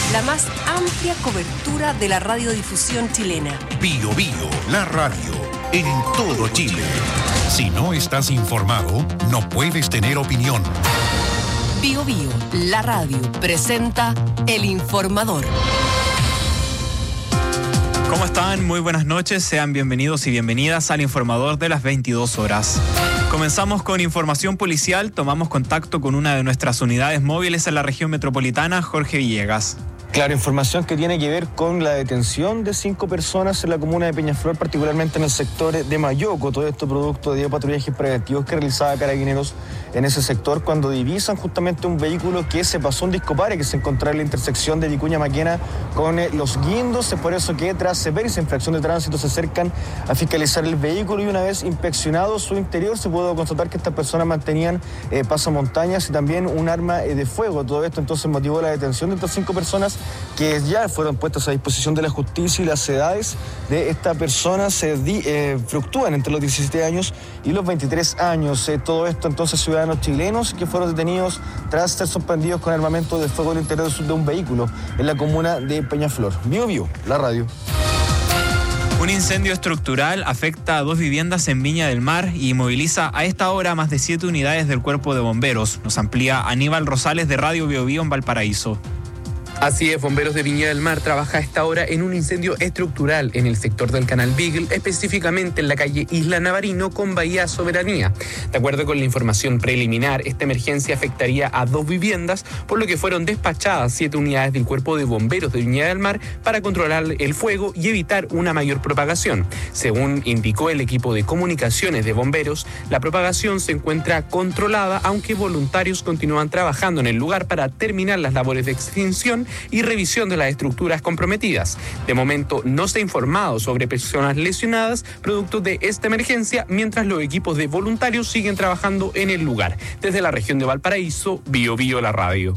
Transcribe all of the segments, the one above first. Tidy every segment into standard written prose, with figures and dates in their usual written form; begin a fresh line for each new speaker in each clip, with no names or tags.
La más amplia cobertura de la radiodifusión chilena.
Bío Bío, la radio, en todo Chile. Si no estás informado, no puedes tener opinión.
Bío Bío, la radio, presenta El Informador.
¿Cómo están? Muy buenas noches. Sean bienvenidos y bienvenidas al Informador de las 22 horas. Comenzamos con información policial. Tomamos contacto con una de nuestras unidades móviles en la región metropolitana, Jorge Villegas.
Claro, información que tiene que ver con la detención de 5 personas en la comuna de Peñaflor, particularmente en el sector de Mayoco. Todo esto producto de patrullajes preventivos que realizaba Carabineros en ese sector cuando divisan justamente un vehículo que se pasó un discopare que se encontraba en la intersección de Vicuña Maquena con Los Guindos. Es por eso que tras ver esa infracción de tránsito se acercan a fiscalizar el vehículo y una vez inspeccionado su interior se pudo constatar que estas personas mantenían pasamontañas y también un arma de fuego. Todo esto entonces motivó la detención de estas 5 personas que ya fueron puestas a disposición de la justicia, y las edades de esta persona fluctúan entre los 17 años y los 23 años. Todo esto entonces ciudadanos chilenos que fueron detenidos tras ser sorprendidos con armamento de fuego en el interior de un vehículo en la comuna de Peñaflor. Bío Bío, la radio.
Un incendio estructural afecta a 2 viviendas en Viña del Mar y moviliza a esta hora más de 7 unidades del Cuerpo de Bomberos. Nos amplía Aníbal Rosales de Radio Bío Bío en Valparaíso.
Así es, Bomberos de Viña del Mar trabaja a esta hora en un incendio estructural en el sector del Canal Beagle, específicamente en la calle Isla Navarino con Bahía Soberanía. De acuerdo con la información preliminar, esta emergencia afectaría a 2 viviendas, por lo que fueron despachadas 7 unidades del Cuerpo de Bomberos de Viña del Mar para controlar el fuego y evitar una mayor propagación. Según indicó el equipo de comunicaciones de bomberos, la propagación se encuentra controlada, aunque voluntarios continúan trabajando en el lugar para terminar las labores de extinción y revisión de las estructuras comprometidas. De momento no se ha informado sobre personas lesionadas producto de esta emergencia, mientras los equipos de voluntarios siguen trabajando en el lugar. Desde la región de Valparaíso, Bío Bío, la radio.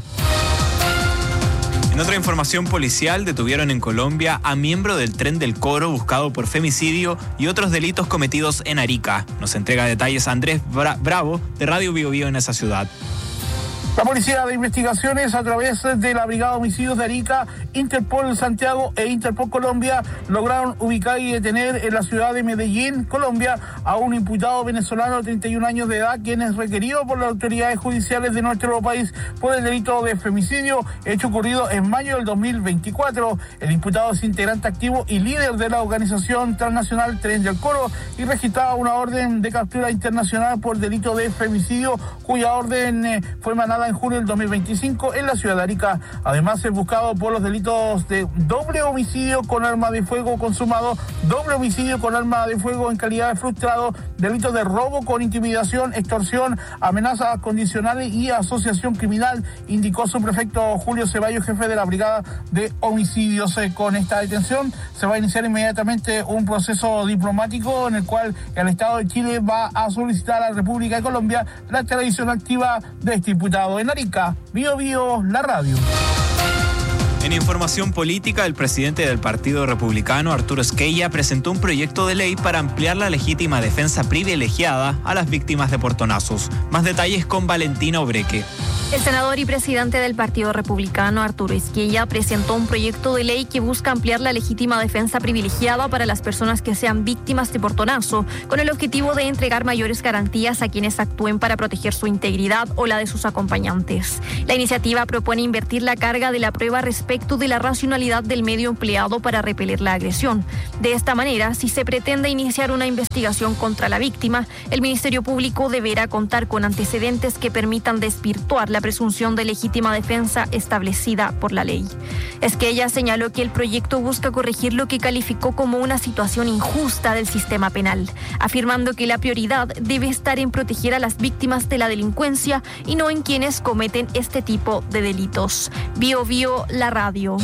En otra información policial, detuvieron en Colombia a miembro del Tren del Coro buscado por femicidio y otros delitos cometidos en Arica. Nos entrega detalles Andrés Bravo de Radio Bío Bío en esa ciudad.
La Policía de Investigaciones, a través de la Brigada de Homicidios de Arica, Interpol Santiago e Interpol Colombia, lograron ubicar y detener en la ciudad de Medellín, Colombia, a un imputado venezolano de 31 años de edad, quien es requerido por las autoridades judiciales de nuestro país por el delito de femicidio, hecho ocurrido en mayo del 2024. El imputado es integrante activo y líder de la organización transnacional Tren del Coro y registraba una orden de captura internacional por delito de femicidio, cuya orden fue emanada en junio del 2025 en la ciudad de Arica. Además es buscado por los delitos de doble homicidio con arma de fuego consumado, doble homicidio con arma de fuego en calidad de frustrado, delitos de robo con intimidación, extorsión, amenazas condicionales y asociación criminal, indicó su prefecto Julio Ceballos, jefe de la Brigada de Homicidios. Con esta detención se va a iniciar inmediatamente un proceso diplomático en el cual el Estado de Chile va a solicitar a la República de Colombia la extradición activa de este imputado. En Arica, Bío Bío, la radio.
En información política, el presidente del Partido Republicano, Arturo Esquella, presentó un proyecto de ley para ampliar la legítima defensa privilegiada a las víctimas de portonazos. Más detalles con Valentina Obreque.
El senador y presidente del Partido Republicano, Arturo Esquella, presentó un proyecto de ley que busca ampliar la legítima defensa privilegiada para las personas que sean víctimas de portonazo, con el objetivo de entregar mayores garantías a quienes actúen para proteger su integridad o la de sus acompañantes. La iniciativa propone invertir la carga de la prueba respecto de la racionalidad del medio empleado para repeler la agresión. De esta manera, si se pretende iniciar una investigación contra la víctima, el Ministerio Público deberá contar con antecedentes que permitan desvirtuar la presunción de legítima defensa establecida por la ley. Esquella señaló que el proyecto busca corregir lo que calificó como una situación injusta del sistema penal, afirmando que la prioridad debe estar en proteger a las víctimas de la delincuencia y no en quienes cometen este tipo de delitos. Bío Bío, la radio.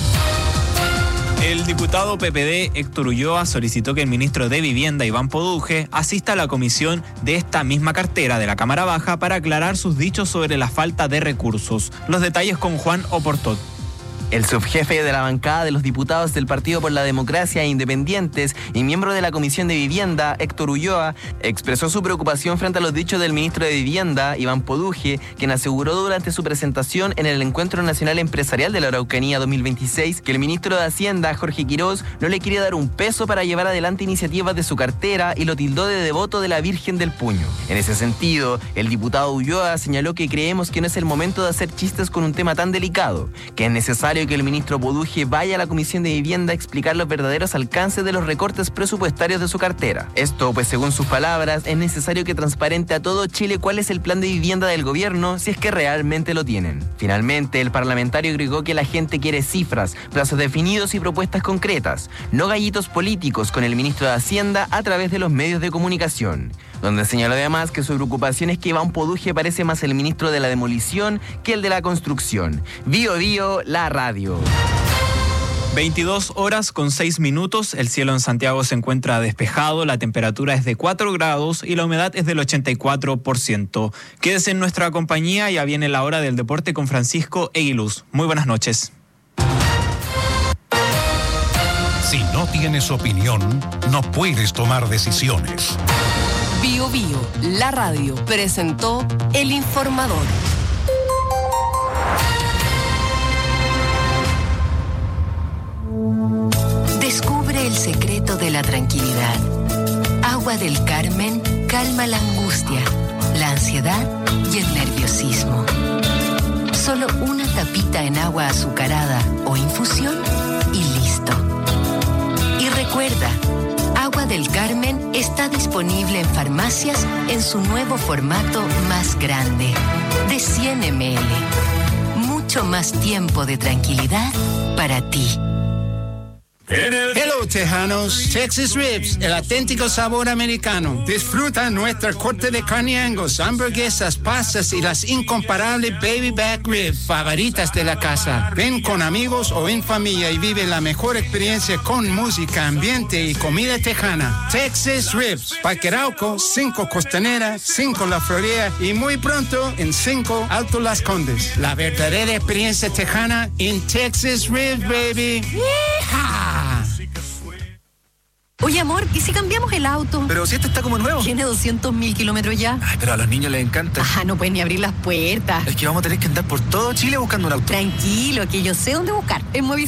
El diputado PPD Héctor Ulloa solicitó que el ministro de Vivienda, Iván Poduje, asista a la comisión de esta misma cartera de la Cámara Baja para aclarar sus dichos sobre la falta de recursos. Los detalles con Juan Oportot.
El subjefe de la bancada de los diputados del Partido por la Democracia e Independientes y miembro de la Comisión de Vivienda, Héctor Ulloa, expresó su preocupación frente a los dichos del ministro de Vivienda, Iván Poduje, quien aseguró durante su presentación en el Encuentro Nacional Empresarial de la Araucanía 2026 que el ministro de Hacienda, Jorge Quirós, no le quiere dar un peso para llevar adelante iniciativas de su cartera y lo tildó de devoto de la Virgen del Puño. En ese sentido, el diputado Ulloa señaló que creemos que no es el momento de hacer chistes con un tema tan delicado, que es necesario que el ministro Poduje vaya a la Comisión de Vivienda a explicar los verdaderos alcances de los recortes presupuestarios de su cartera. Esto, pues según sus palabras, es necesario que transparente a todo Chile cuál es el plan de vivienda del gobierno, si es que realmente lo tienen. Finalmente, el parlamentario agregó que la gente quiere cifras, plazos definidos y propuestas concretas, no gallitos políticos con el ministro de Hacienda a través de los medios de comunicación, donde señaló además que su preocupación es que Iván Poduje parece más el ministro de la demolición que el de la construcción. Bío Bío, la radio.
22 horas con 6 minutos, el cielo en Santiago se encuentra despejado, la temperatura es de 4 grados y la humedad es del 84%. Quédese en nuestra compañía, ya viene la hora del deporte con Francisco Eguiluz. Muy buenas noches.
Si no tienes opinión, no puedes tomar decisiones.
Bío Bío, la radio, presentó El Informador.
Descubre el secreto de la tranquilidad. Agua del Carmen calma la angustia, la ansiedad y el nerviosismo. Solo una tapita en agua azucarada o infusión y listo. Y recuerda, Agua del Carmen está disponible en farmacias en su nuevo formato más grande, de 100 ml. Mucho más tiempo de tranquilidad para ti.
Hello, tejanos. Texas Ribs, el auténtico sabor americano. Disfruta nuestra corte de carne Angus, hamburguesas, pastas y las incomparables baby back ribs favoritas de la casa. Ven con amigos o en familia y vive la mejor experiencia con música, ambiente y comida tejana. Texas Ribs, Parque Arauco, 5 Costanera, 5 La Florida y muy pronto en 5 Alto Las Condes. La verdadera experiencia tejana en Texas Ribs, baby. ¡Yeehaw!
Oye, amor, ¿y si cambiamos el auto?
Pero si este está como nuevo.
Tiene 200.000 kilómetros ya.
Ay, pero a los niños les encanta.
Ah, no pueden ni abrir las puertas.
Es que vamos a tener que andar por todo Chile buscando un auto.
Tranquilo, que yo sé dónde buscar. En Movistar.